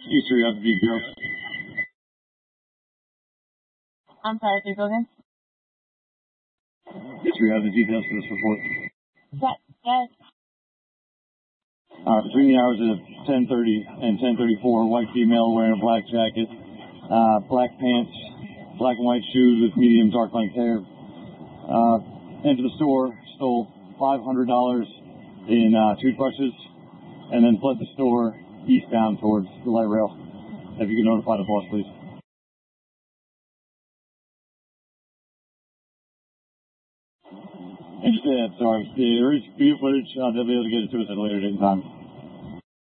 History of the details. I'm sorry, can you go again? History of the details for this report. That. Between the hours of 10:30 and 10:34, white female wearing a black jacket, black pants, black and white shoes with medium dark length hair, entered the store, stole $500 in toothbrushes, and then fled the store eastbound towards the light rail. If you could notify the boss, please. Sorry. There is video footage. They'll be able to get it to us at a later date and time.